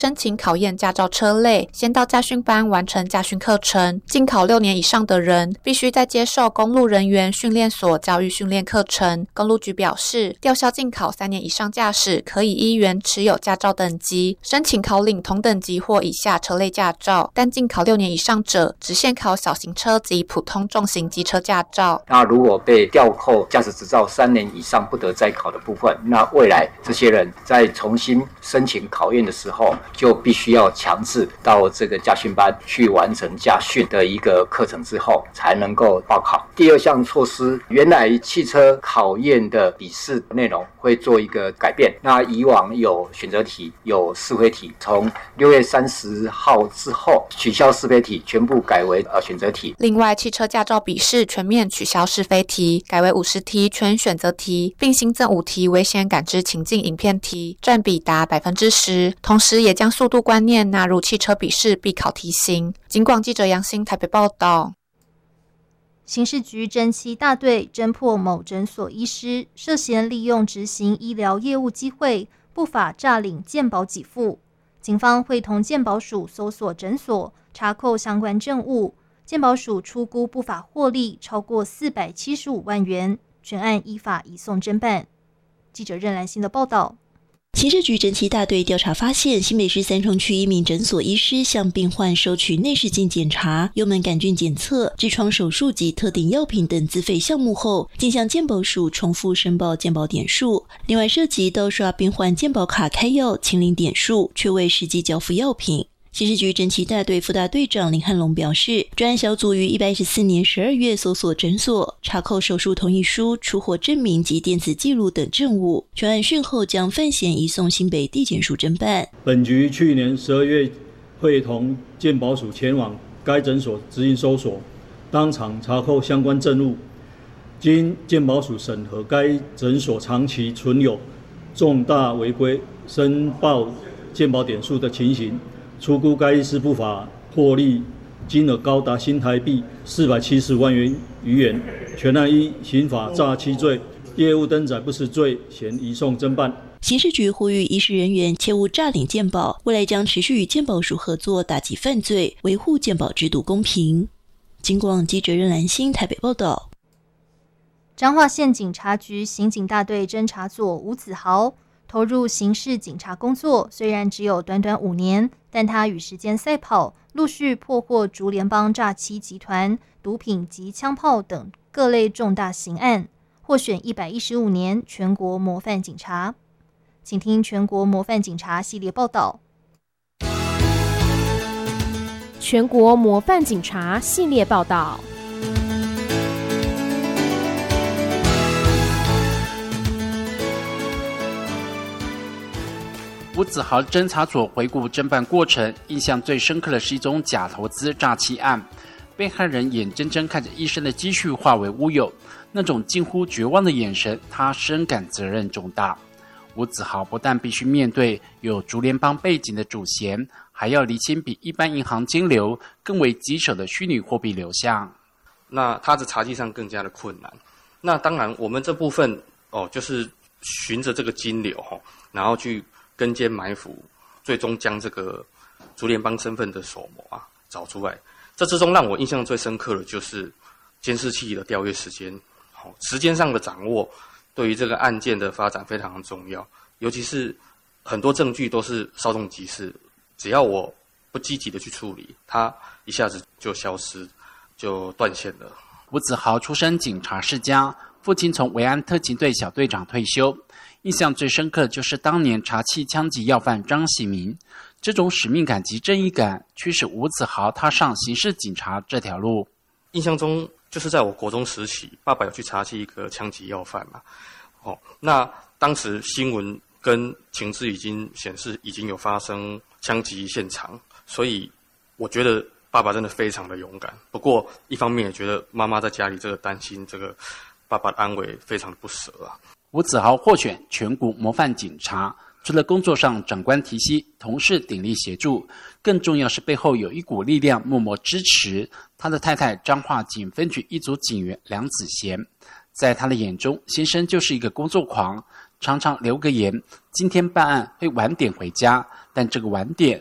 申请考验驾照车类，先到驾训班完成驾训课程。禁考6年以上的人，必须在接受公路人员训练所教育训练课程。公路局表示，吊销禁考3年以上驾驶，可以依原持有驾照等级申请考领同等级或以下车类驾照，但禁考6年以上者，只限考小型车及普通重型机车驾照。 那如果被吊扣驾驶执照3年以上不得再考的部分，那未来这些人在重新申请考验的时候，就必须要强制到这个驾训班去完成驾训的一个课程之后，才能够报考。第二项措施，原来汽车考验的笔试内容会做一个改变。那以往有选择题，有是非题，从6月30号之后取消是非题，全部改为选择题。 另外，汽车驾照笔试全面取消是非题，改为50题全选择题，并新增5题危险感知情境影片题，占比达10%。同时，也将速度观念纳入汽车笔试必考题型。警广记者杨欣台北报道。 刑事局侦缉大队侦破某诊所医师涉嫌利用执行医疗业务机会，不法诈领健保给付。警方会同健保署搜索诊所，查扣相关证物。健保署初估不法获利超过475万元，全案依法移送侦办。记者任兰心的报道。 刑事局侦缉大队调查发现，新北市三重区一名诊所医师向病患收取内视镜检查、幽门杆菌检测、痔疮手术及特定药品等自费项目后，竟向健保署重复申报健保点数，另外涉及盗刷病患健保卡开药、清零点数，却未实际交付药品。刑事局侦缉大队副大队长林汉龙表示，专案小组于114年12月搜索诊所，查扣手术同意书、出货证明及电子记录等证物。全案讯后将犯嫌移送新北地检署侦办。 本局去年12月会同健保署前往该诊所执行搜索，当场查扣相关证物。经健保署审核，该诊所长期存有重大违规申报健保点数的情形。初估该医师不法获利金额高达新台币470万元余元，全案依刑法诈欺罪、业务登载不实罪嫌移送侦办。 刑事局呼吁医事人员切勿诈领健保，未来将持续与健保署合作，打击犯罪，维护健保制度公平。警广记者任兰心台北报道。 彰化县警察局刑警大队侦查组吴子豪投入刑事警察工作，虽然只有短短5年，但他与时间赛跑，陆续破获竹联帮诈欺集团、毒品及枪炮等各类重大刑案，获选115年全国模范警察。请听全国模范警察系列报道。 全国模范警察系列报道。 吴子豪侦查组回顾侦办过程，印象最深刻的是一宗假投资诈欺案。被害人眼睁睁看着医生的积蓄化为乌有，那种近乎绝望的眼神，他深感责任重大。吴子豪不但必须面对有竹联帮背景的主嫌，还要厘清比一般银行金流更为棘手的虚拟货币流向。 那他的查缉上更加的困难。那当然，我们这部分就是循着这个金流然后去跟监埋伏，最终将这个竹联帮身份的首谋找出来。这之中让我印象最深刻的就是监视器的调阅时间，时间上的掌握对于这个案件的发展非常重要，尤其是很多证据都是稍纵即逝，只要我不积极的去处理，它一下子就消失，就断线了。 吴子豪出身警察世家，父亲从维安特勤队小队长退休。印象最深刻的就是当年查缉枪击要犯张喜明，这种使命感及正义感驱使吴子豪踏上刑事警察这条路。 印象中就是在我国中时期，爸爸有去查缉一个枪击要犯嘛，那当时新闻跟情资已经显示已经有发生枪击现场，所以我觉得爸爸真的非常的勇敢。不过一方面也觉得妈妈在家里这个担心这个爸爸的安危非常的不舍啊。 吴子豪获选全国模范警察，除了工作上长官提携，同事鼎力协助，更重要是背后有一股力量默默支持。他的太太彰化警分局一组警员梁子贤，在他的眼中，先生就是一个工作狂，常常留个言，今天办案会晚点回家， 但这个晚点